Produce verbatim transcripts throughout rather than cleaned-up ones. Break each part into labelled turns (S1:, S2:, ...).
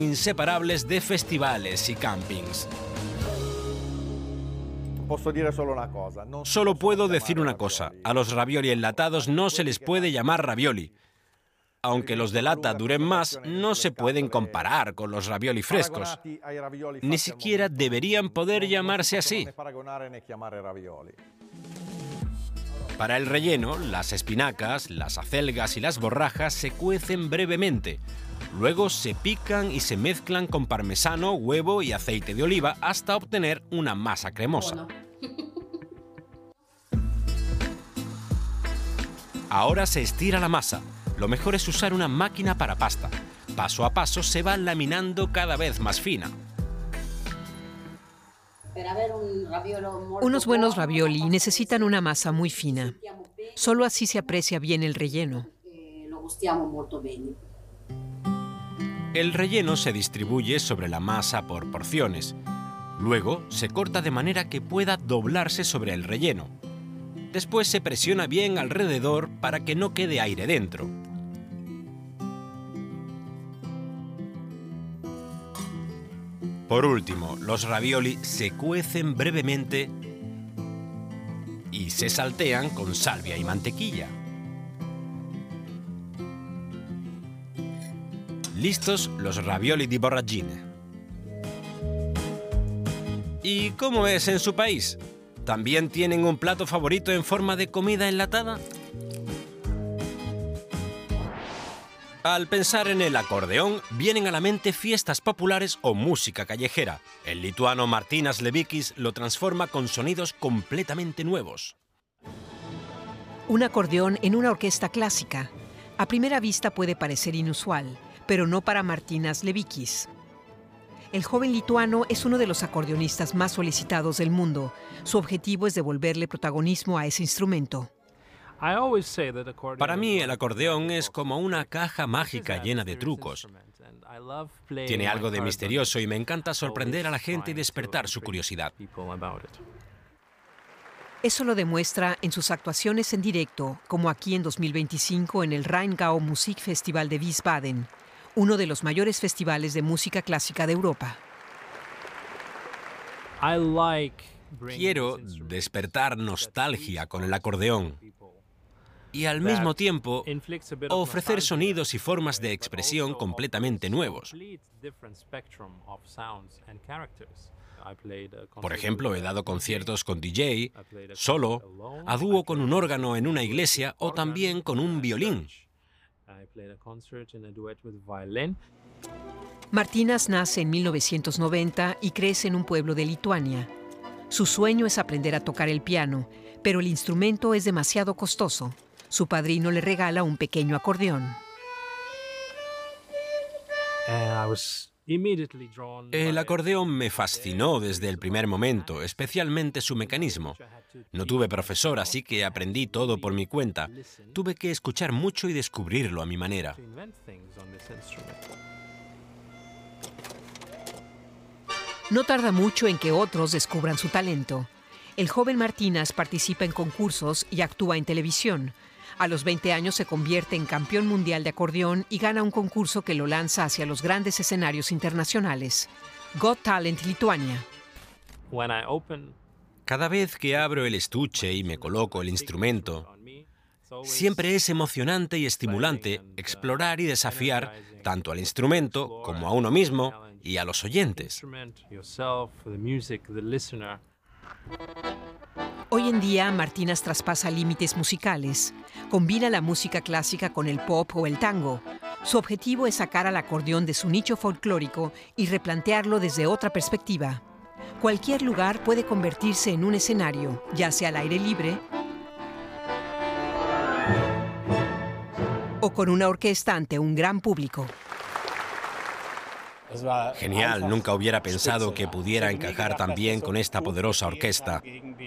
S1: inseparables de festivales y campings. Solo puedo decir una cosa, a los ravioli enlatados no se les puede llamar ravioli. Aunque los de lata duren más, no se pueden comparar con los ravioli frescos. Ni siquiera deberían poder llamarse así. Para el relleno, las espinacas, las acelgas y las borrajas se cuecen brevemente. Luego se pican y se mezclan con parmesano, huevo y aceite de oliva hasta obtener una masa cremosa. Ahora se estira la masa. Lo mejor es usar una máquina para pasta. Paso a paso se va laminando cada vez más fina.
S2: Unos buenos ravioli necesitan una masa muy fina. Solo así se aprecia bien el relleno.
S1: El relleno se distribuye sobre la masa por porciones. Luego se corta de manera que pueda doblarse sobre el relleno. Después se presiona bien alrededor para que no quede aire dentro. Por último, los ravioli se cuecen brevemente y se saltean con salvia y mantequilla. Listos los ravioli di Voragine. ¿Y cómo es en su país? ¿También tienen un plato favorito en forma de comida enlatada? Al pensar en el acordeón, vienen a la mente fiestas populares o música callejera. El lituano Martynas Levickis lo transforma con sonidos completamente nuevos.
S2: Un acordeón en una orquesta clásica. A primera vista puede parecer inusual, pero no para Martynas Levickis. El joven lituano es uno de los acordeonistas más solicitados del mundo. Su objetivo es devolverle protagonismo a ese instrumento.
S1: Para mí, el acordeón es como una caja mágica llena de trucos. Tiene algo de misterioso y me encanta sorprender a la gente y despertar su curiosidad.
S2: Eso lo demuestra en sus actuaciones en directo, como aquí en dos mil veinticinco en el Rheingau Musikfestival de Wiesbaden, uno de los mayores festivales de música clásica de Europa.
S1: Quiero despertar nostalgia con el acordeón y al mismo tiempo ofrecer sonidos y formas de expresión completamente nuevos. Por ejemplo, he dado conciertos con D J, solo, a dúo con un órgano en una iglesia o también con un violín.
S2: Martynas nace en mil novecientos noventa y crece en un pueblo de Lituania. Su sueño es aprender a tocar el piano, pero el instrumento es demasiado costoso. Su padrino le regala un pequeño acordeón.
S1: El acordeón me fascinó desde el primer momento, especialmente su mecanismo. No tuve profesor, así que aprendí todo por mi cuenta. Tuve que escuchar mucho y descubrirlo a mi manera.
S2: No tarda mucho en que otros descubran su talento. El joven Martynas participa en concursos y actúa en televisión. A los veinte años se convierte en campeón mundial de acordeón y gana un concurso que lo lanza hacia los grandes escenarios internacionales. Got Talent Lituania.
S1: Cada vez que abro el estuche y me coloco el instrumento, siempre es emocionante y estimulante explorar y desafiar tanto al instrumento como a uno mismo y a los oyentes.
S2: Hoy en día, Martynas traspasa límites musicales. Combina la música clásica con el pop o el tango. Su objetivo es sacar al acordeón de su nicho folclórico y replantearlo desde otra perspectiva. Cualquier lugar puede convertirse en un escenario, ya sea al aire libre o con una orquesta ante un gran público.
S1: Genial, nunca hubiera pensado que pudiera encajar tan bien con esta poderosa orquesta.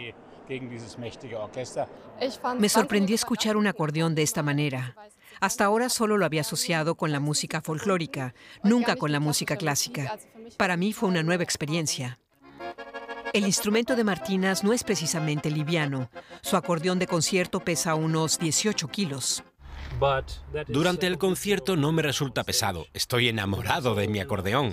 S2: Me sorprendió escuchar un acordeón de esta manera. Hasta ahora solo lo había asociado con la música folclórica, nunca con la música clásica. Para mí fue una nueva experiencia. El instrumento de Martynas no es precisamente liviano. Su acordeón de concierto pesa unos dieciocho kilos.
S1: Durante el concierto no me resulta pesado. Estoy enamorado de mi acordeón.